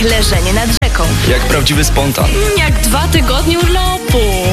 leżenie nad rzeką. Jak prawdziwy spontan. Jak 2 tygodnie urlopu.